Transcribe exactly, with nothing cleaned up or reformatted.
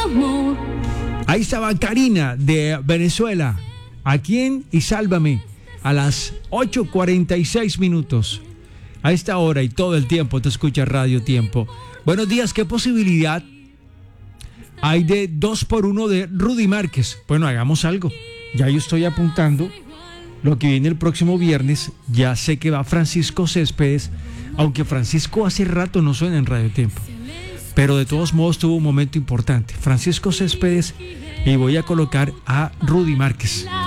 Ahí estaba Karina de Venezuela. ¿A quién? Y Sálvame. A las ocho cuarenta y seis minutos. A esta hora y todo el tiempo te escucha Radio Tiempo. Buenos días, ¿qué posibilidad hay de dos por uno de Rudy Márquez? Bueno, hagamos algo. Ya yo estoy apuntando lo que viene el próximo viernes. Ya sé que va Francisco Céspedes, aunque Francisco hace rato no suena en Radio Tiempo. Pero de todos modos tuvo un momento importante. Francisco Céspedes, y voy a colocar a Rudy Márquez.